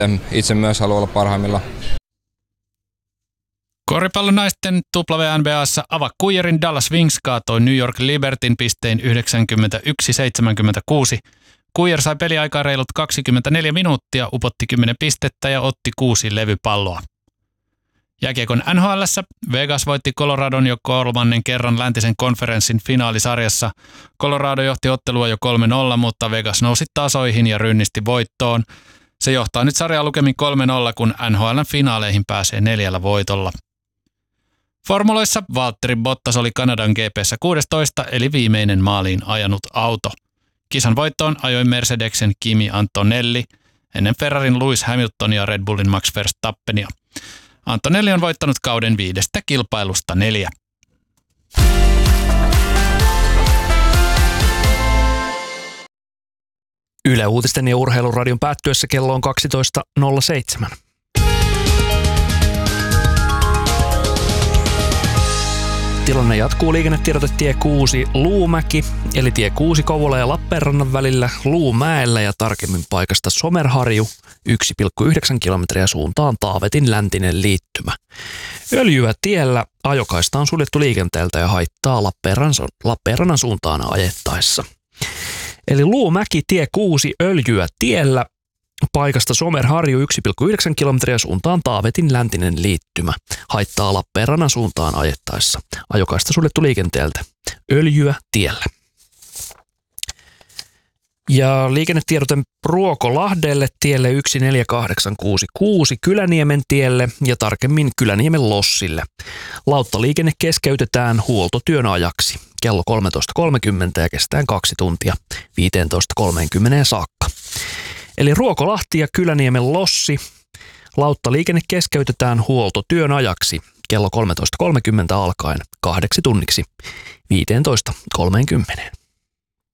Itse myös haluan olla parhaimmillaan. Koripallon naisten WNBA:ssa Ava Guijarin Dallas Wings kaatoi New York Libertyn pistein 91-76. Guijar sai peliaikaa reilut 24 minuuttia, upotti 10 pistettä ja otti 6 levypalloa. Jääkiekon NHL:ssä Vegas voitti Coloradon jo 3. kerran läntisen konferenssin finaalisarjassa. Colorado johti ottelua jo 3-0, mutta Vegas nousi tasoihin ja rynnisti voittoon. Se johtaa nyt sarjaa lukemin 3-0, kun NHL:n finaaleihin pääsee 4 voitolla. Formuloissa Valtteri Bottas oli Kanadan GP:ssä 16, eli viimeinen maaliin ajanut auto. Kisan voittoon ajoi Mercedesen Kimi Antonelli ennen Ferrarin Lewis Hamiltonia ja Red Bullin Max Verstappenia. Antonelli on voittanut kauden 5 kilpailusta 4. Yle Uutisten ja Urheiluradion päättyessä kello on 12.07. Tilanne jatkuu liikennetiedote tie 6 Luumäki, eli tie 6 Kouvola ja Lappeenrannan välillä Luumäellä ja tarkemmin paikasta Somerharju 1,9 kilometriä suuntaan Taavetin läntinen liittymä. Öljyä tiellä ajokaista on suljettu liikenteeltä ja haittaa Lappeenrannan suuntaan ajettaessa. Eli Luumäki tie 6 Öljyä tiellä paikasta Somerharju 1,9 kilometriä suuntaan Taavetin läntinen liittymä. Haittaa Lappeenrannan suuntaan ajettaessa. Ajokaista suljettu liikenteeltä. Öljyä tiellä. Ja liikennetiedote Ruokolahdelle tielle 14866 Kyläniemen tielle ja tarkemmin Kyläniemen lossille. Lauttaliikenne keskeytetään huoltotyön ajaksi kello 13.30 ja kestää 2 tuntia 15.30 saakka. Eli Ruokolahti ja Kyläniemen lossi. Lauttaliikenne keskeytetään huoltotyön ajaksi kello 13.30 alkaen 2 tunniksi 15.30.